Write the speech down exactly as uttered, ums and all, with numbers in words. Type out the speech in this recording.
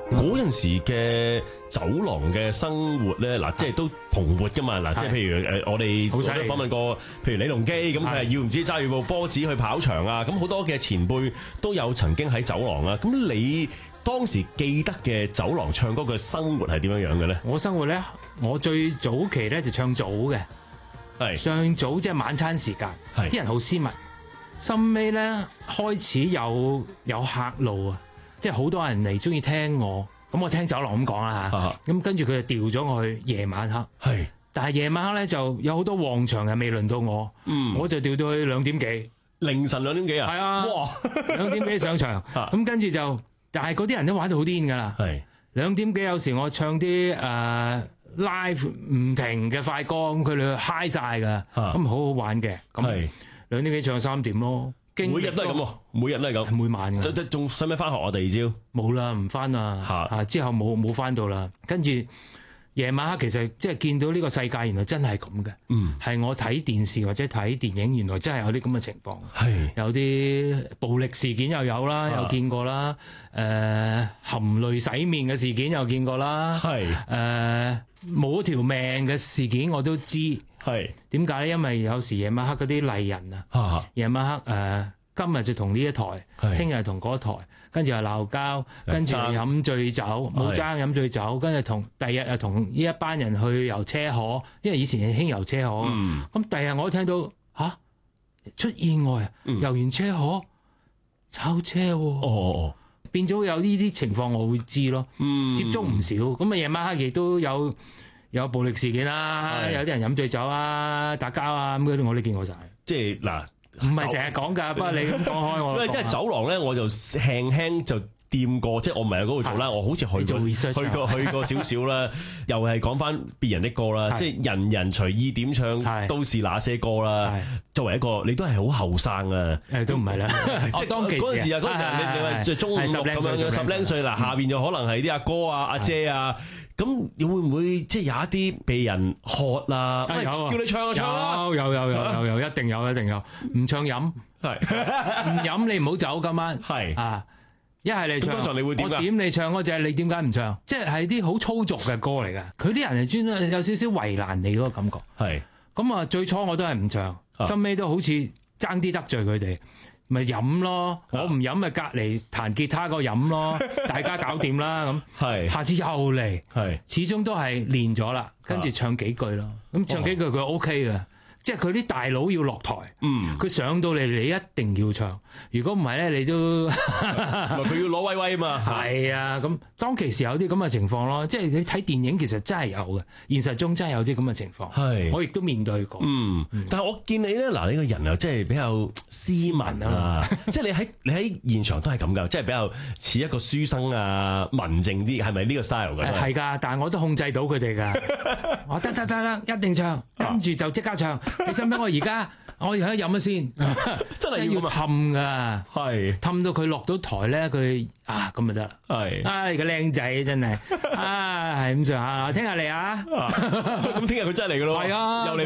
嗰陣時嘅酒廊嘅生活咧，嗱，即係都蓬勃噶嘛，嗱，即係譬如誒，我哋我都訪問過，譬如李龍基，咁佢係要唔知揸住部波子去跑場啊，咁好多嘅前輩都有曾經喺酒廊啊，咁你當時記得嘅酒廊唱歌嘅生活係點樣樣嘅咧？ 我生活咧，我最早期咧就唱早嘅， 係唱早即係晚餐時間，啲人好斯文。深尾咧開始有有客路啊，即係好多人嚟中意聽我，咁我聽酒廊咁講啦嚇，咁跟住佢就調咗我去夜晚黑，係，但係夜晚黑咧就有好多旺場又未輪到我，嗯，我就調到去兩點幾， 凌晨兩點幾啊， 係啊，哇，兩點幾上場，咁跟住就，但係嗰啲人都玩到好癲㗎啦，係，兩點幾有時我唱啲誒、呃、live 唔停嘅快歌，咁佢哋 high 晒㗎，咁好好玩嘅，咁。兩點幾唱三點咯，每日都係咁喎，每日都係咁， 每晚嘅。 仲使唔使翻學啊？第二朝冇啦，唔翻啦。嚇，之後冇冇翻到啦。跟住夜晚黑，其實即係見到呢個世界原來真係咁嘅。嗯，係我睇電視或者睇電影，原來真係有啲咁嘅情況。係有啲暴力事件又有啦，有見過啦。誒、呃，含淚洗面嘅事件又見過啦。係誒，冇、呃、條命嘅事件我都知。係點解咧？因為有時夜晚黑嗰啲麗人啊，夜晚黑誒、呃，今日就同呢一台，聽日同嗰台，跟住又鬧交，跟住又飲醉酒，冇爭飲醉酒，跟住同第日又同呢一班人去遊車河，因為以前係興遊車河。咁第日我聽到吓、啊、出意外啊，遊完車河炒車喎，哦哦哦，變咗有呢啲情況，我會知咯。嗯、接觸唔少，咁啊夜晚黑亦都有。有暴力事件啦，有啲人飲醉酒啊、打交啊，咁嗰啲我都見過晒。即係嗱，唔係成日講㗎，不過你咁講開我。因為即係酒廊咧，我就輕輕就掂過，即係我唔係喺嗰度做啦，我好似去過去過去過少少啦，又係講翻別人的歌啦，即係人人隨意點唱都是那些歌啦。作為一個，你都係好後生啊，誒都唔係啦，即係當嗰陣時啊，嗰陣時你你話即係中五六咁樣十零歲啦，下邊就可能係啲阿哥啊、阿姐啊。咁你會唔會即係有一啲被人喝啊？喂，叫你唱就唱啦！有有有有有有，一定有一定有。唔唱飲係，唔飲你唔好走今晚係啊！一係你唱，通常你會點㗎？我點你唱嗰隻，你點解唔唱？即係係啲好粗俗嘅歌嚟㗎。佢啲人係專登有少少為難你嗰個感覺。係咁啊！最初我都係唔唱，收尾都好似爭啲得罪佢哋。咪飲咯，我唔飲咪隔離彈吉他個飲咯，大家搞掂啦咁。係，下次又嚟，係，始終都係練咗啦，跟住唱幾句咯。咁唱幾句佢 OK 嘅，即係佢啲大佬要落台，嗯，佢上到嚟你一定要唱。如果唔係咧，你都佢要攞威威嘛。係啊，咁當其時有啲咁嘅情況咯，即係你睇電影其實真係有嘅，現實中真係有啲咁嘅情況。係，我亦都面對過。嗯，但係我見你咧，嗱，你個人又即係比較斯文啊，即係你喺你喺現場都係咁噶，即係比較似一個書生啊，文靜啲，係咪呢個 style 㗎？係㗎，但係我都控制到佢哋㗎。我得得得得，一定唱，跟住就即刻唱。你使唔使我而家？我而家飲咗先，真係要氹㗎，係氹到佢落到台咧，佢啊咁就得啦。係啊，你個靚仔真係啊，係咁上下，聽日嚟啊！咁聽日佢真係嚟㗎咯，係啊，又嚟。